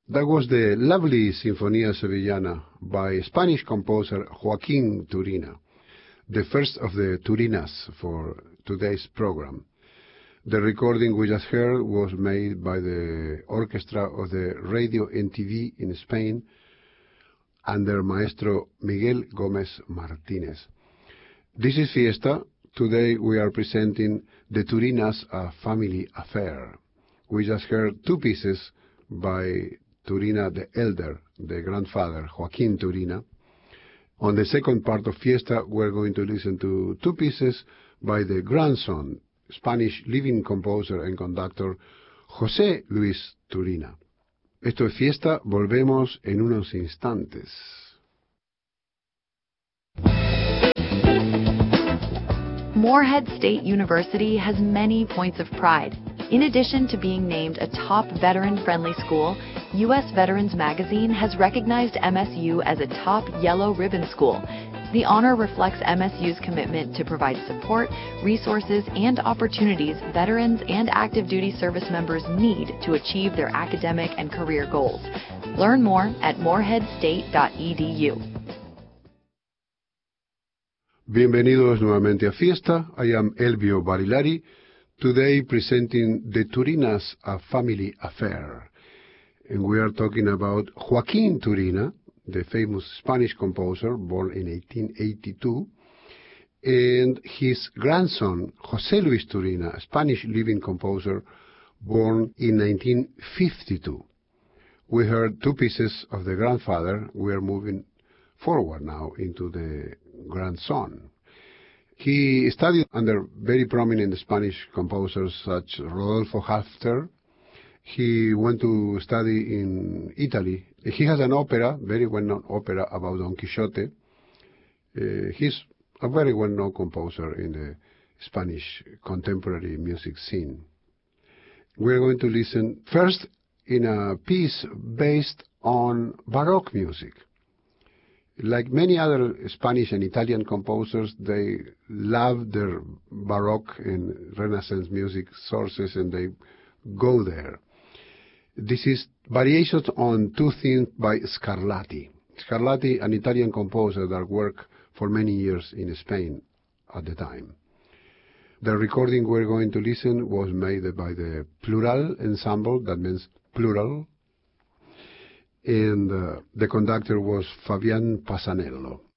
That was the lovely Sinfonía Sevillana by Spanish composer Joaquín Turina, the first of the Turinas for today's program. The recording we just heard was made by the orchestra of the Radio NTV in Spain under Maestro Miguel Gómez Martínez. This is Fiesta. Today we are presenting the Turinas, a family affair. We just heard two pieces by Turina the Elder, the grandfather, Joaquín Turina. On the second part of Fiesta, we're going to listen to two pieces by the grandson, Spanish living composer and conductor, José Luis Turina. Esto es Fiesta, volvemos en unos instantes. Morehead State University has many points of pride. In addition to being named a top veteran-friendly school, U.S. Veterans Magazine has recognized MSU as a top yellow ribbon school. The honor reflects MSU's commitment to provide support, resources, and opportunities veterans and active duty service members need to achieve their academic and career goals. Learn more at moreheadstate.edu. Bienvenidos nuevamente a Fiesta. I am Elvio Barilari, today presenting the Turinas, a family affair. And we are talking about Joaquín Turina, the famous Spanish composer born in 1882, and his grandson, José Luis Turina, a Spanish living composer born in 1952. We heard two pieces of the grandfather. We are moving forward now into the grandson. He studied under very prominent Spanish composers such Rodolfo Halffter. He went to study in Italy. He has an opera, very well-known opera about Don Quixote. He's a very well-known composer in the Spanish contemporary music scene. We're going to listen first in a piece based on Baroque music. Like many other Spanish and Italian composers, they love their Baroque and Renaissance music sources, and they go there. This is variations on two themes by Scarlatti. Scarlatti, an Italian composer that worked for many years in Spain at the time. The recording we're going to listen was made by the Plural Ensemble, that means plural, and the conductor was Fabian Pasanello.